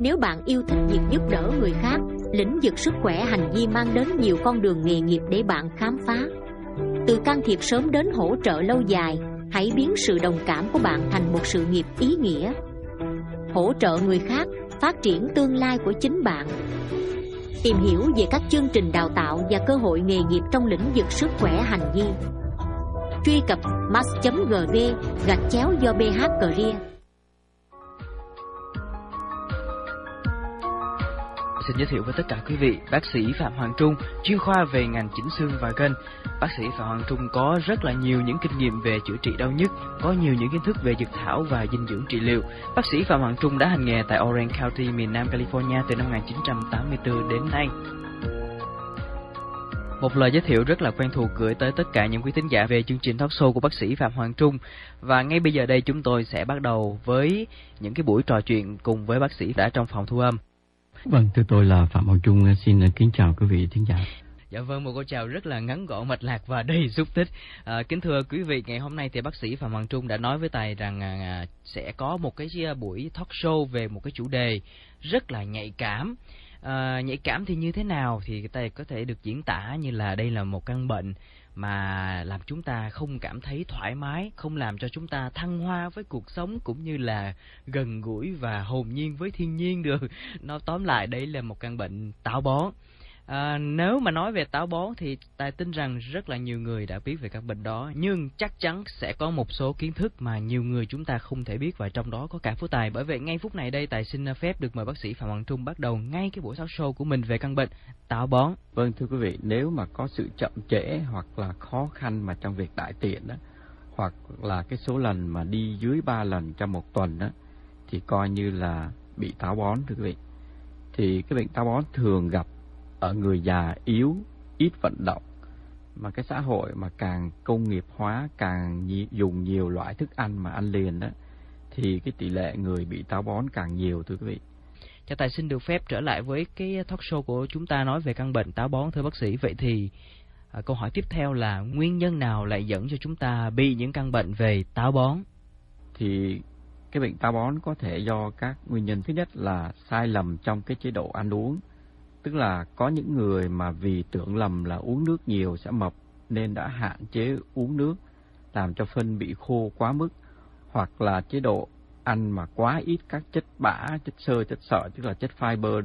Nếu bạn yêu thích việc giúp đỡ người khác, lĩnh vực sức khỏe hành vi mang đến nhiều con đường nghề nghiệp để bạn khám phá. Từ can thiệp sớm đến hỗ trợ lâu dài, hãy biến sự đồng cảm của bạn thành một sự nghiệp ý nghĩa. Hỗ trợ người khác, phát triển tương lai của chính bạn. Tìm hiểu về các chương trình đào tạo và cơ hội nghề nghiệp trong lĩnh vực sức khỏe hành vi. Truy cập max.gv/do BH-Career. Xin giới thiệu với tất cả quý vị, bác sĩ Phạm Hoàng Trung, chuyên khoa về ngành chỉnh xương và gân. Bác sĩ Phạm Hoàng Trung có rất là nhiều những kinh nghiệm về chữa trị đau nhức, có nhiều những kiến thức về dược thảo và dinh dưỡng trị liệu. Bác sĩ Phạm Hoàng Trung đã hành nghề tại Orange County, miền Nam California từ năm 1984 đến nay. Một lời giới thiệu rất là quen thuộc gửi tới tất cả những quý thính giả về chương trình talk show của bác sĩ Phạm Hoàng Trung. Và ngay bây giờ đây chúng tôi sẽ bắt đầu với những cái buổi trò chuyện cùng với bác sĩ đã trong phòng thu âm. Vâng, thưa tôi là Phạm Hoàng Trung, xin kính chào quý vị thính giả. Dạ vâng, một câu chào rất là ngắn gọn, mạch lạc và đầy xúc tích. Kính thưa quý vị, ngày hôm nay thì bác sĩ Phạm Hoàng Trung đã nói với Tài rằng sẽ có một cái buổi talk show về một cái chủ đề rất là nhạy cảm. Nhạy cảm thì như thế nào thì Tài có thể được diễn tả như là đây là một căn bệnh mà làm chúng ta không cảm thấy thoải mái, không làm cho chúng ta thăng hoa với cuộc sống cũng như là gần gũi và hồn nhiên với thiên nhiên được. Nó tóm lại đây là một căn bệnh táo bón. Nếu mà nói về táo bón thì Tài tin rằng rất là nhiều người đã biết về căn bệnh đó, nhưng chắc chắn sẽ có một số kiến thức mà nhiều người chúng ta không thể biết, và trong đó có cả Phú Tài. Bởi vậy ngay phút này đây, Tài xin phép được mời bác sĩ Phạm Hoàng Trung bắt đầu ngay cái buổi talk show của mình về căn bệnh táo bón. Vâng, thưa quý vị, nếu mà có sự chậm trễ hoặc là khó khăn mà trong việc đại tiện đó, hoặc là cái số lần mà đi dưới 3 lần trong một tuần đó, thì coi như là bị táo bón, thưa quý vị. Thì cái bệnh táo bón thường gặp ở người già yếu, ít vận động, mà cái xã hội mà càng công nghiệp hóa, càng dùng nhiều loại thức ăn mà ăn liền đó, thì cái tỷ lệ người bị táo bón càng nhiều, thưa quý vị. Cho Tài xin được phép trở lại với cái talk show của chúng ta nói về căn bệnh táo bón, thưa bác sĩ. Vậy thì câu hỏi tiếp theo là nguyên nhân nào lại dẫn cho chúng ta bị những căn bệnh về táo bón? Thì cái bệnh táo bón có thể do các nguyên nhân. Thứ nhất là sai lầm trong cái chế độ ăn uống. Tức là có những người mà vì tưởng lầm là uống nước nhiều sẽ mập nên đã hạn chế uống nước, làm cho phân bị khô quá mức, hoặc là chế độ ăn mà quá ít các chất bã, chất xơ, chất sợi, tức là chất fiber